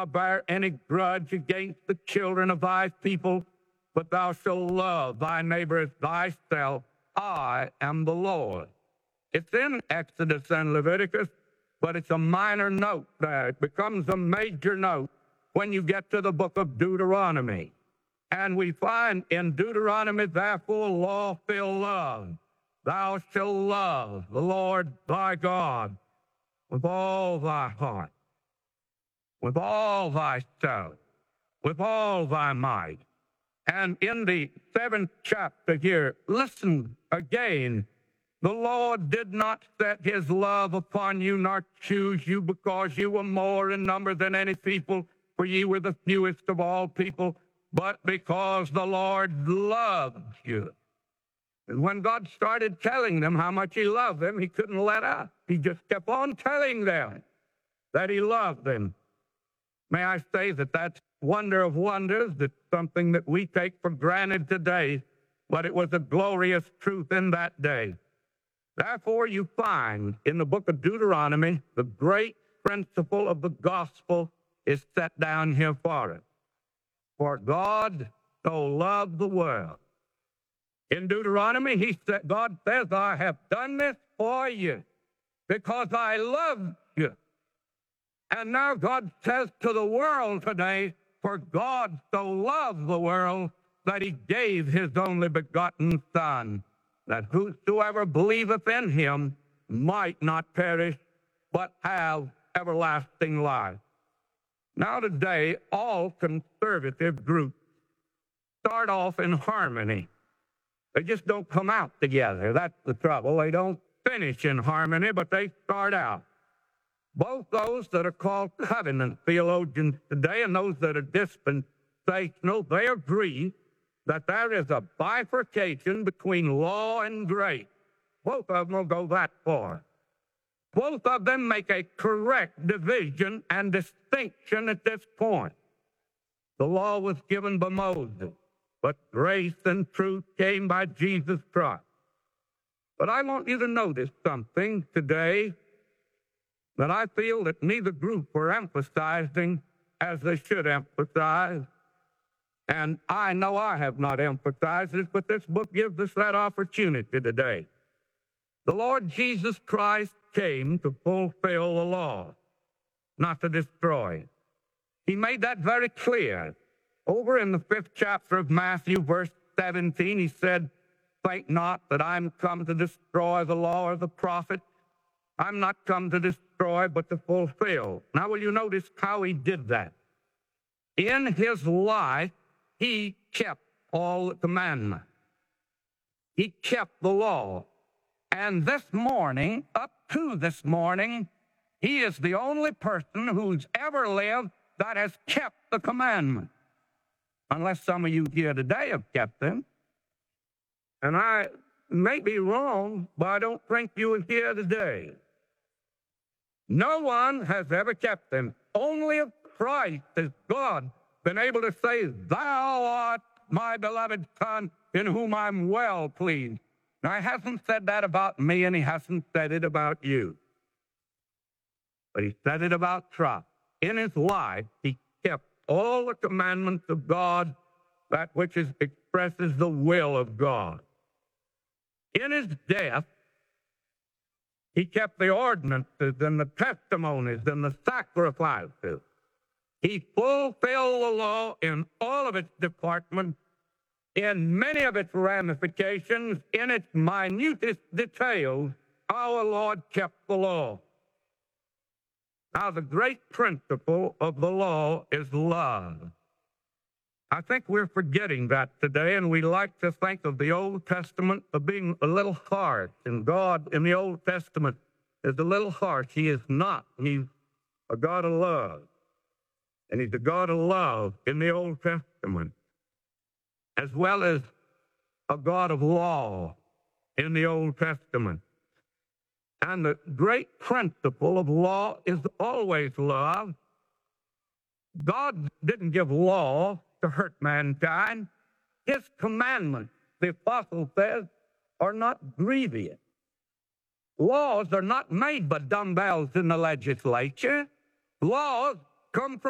bear any grudge against the children of thy people, but thou shalt love thy neighbor as thyself. I am the Lord. It's in Exodus and Leviticus, but it's a minor note there. It becomes a major note when you get to the book of Deuteronomy. And we find in Deuteronomy, therefore, lawful love. Thou shalt love the Lord thy God with all thy heart, with all thy soul, with all thy might. And in the 7th chapter here, listen again. The Lord did not set his love upon you, nor choose you because you were more in number than any people, for ye were the fewest of all people, but because the Lord loved you. And when God started telling them how much he loved them, he couldn't let up. He just kept on telling them that he loved them. May I say that that's wonder of wonders. That's something that we take for granted today, but it was a glorious truth in that day. Therefore, you find in the book of Deuteronomy, the great principle of the gospel is set down here for us. For God so loved the world. In Deuteronomy, God says, I have done this for you because I love you. And now God says to the world today, for God so loved the world that he gave his only begotten Son, that whosoever believeth in him might not perish, but have everlasting life. Now today, all conservative groups start off in harmony. They just don't come out together. That's the trouble. They don't finish in harmony, but they start out. Both those that are called covenant theologians today and those that are dispensational, they agree that there is a bifurcation between law and grace. Both of them will go that far. Both of them make a correct division and distinction at this point. The law was given by Moses, but grace and truth came by Jesus Christ. But I want you to notice something today that I feel that neither group are emphasizing as they should emphasize. And I know I have not emphasized it, but this book gives us that opportunity today. The Lord Jesus Christ came to fulfill the law, not to destroy it. He made that very clear. Over in the 5th chapter of Matthew, verse 17, he said, think not that I'm come to destroy the law or the prophet. I'm not come to destroy, but to fulfill. Now, will you notice how he did that? In his life, he kept all the commandments. He kept the law. And this morning, up to this morning, he is the only person who's ever lived that has kept the commandments. Unless some of you here today have kept them. And I may be wrong, but I don't think you are here today. No one has ever kept them. Only of Christ has God been able to say, thou art my beloved Son, in whom I'm well pleased. Now, he hasn't said that about me, and he hasn't said it about you. But he said it about Christ. In his life, he kept all the commandments of God, that which expresses the will of God. In his death, he kept the ordinances and the testimonies and the sacrifices. He fulfilled the law in all of its departments, in many of its ramifications, in its minutest details. Our Lord kept the law. Now, the great principle of the law is love. I think we're forgetting that today, and we like to think of the Old Testament as being a little harsh, and God in the Old Testament is a little harsh. He is not. He's a God of love, and he's a God of love in the Old Testament, as well as a God of law in the Old Testament. And the great principle of law is always love. God didn't give law to hurt mankind. His commandments, the apostle says, are not grievous. Laws are not made by dumbbells in the legislature. Laws come from